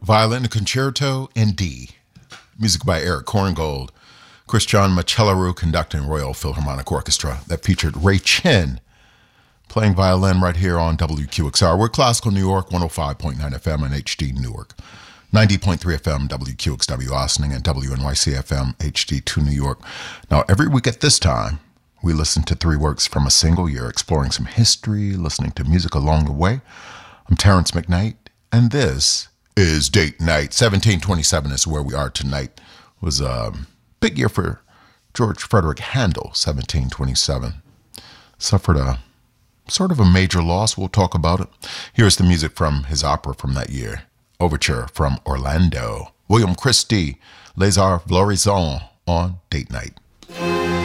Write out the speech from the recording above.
Violin Concerto in D. Music by Eric Korngold. Christian Macellaro conducting Royal Philharmonic Orchestra. That featured Ray Chin playing violin right here on WQXR. We're Classical New York, 105.9 FM and HD Newark. 90.3 FM, WQXW Ossining, and WNYC FM, HD2 New York. Now, every week at this time, we listen to three works from a single year, exploring some history, listening to music along the way. I'm Terrence McKnight, and this is Date Night. 1727 is where we are tonight. It was a big year for George Frederick Handel, 1727. Suffered a sort of a major loss. We'll talk about it. Here's the music from his opera from that year, Overture from Orlando. William Christie, Les Arts Florissants on Date Night.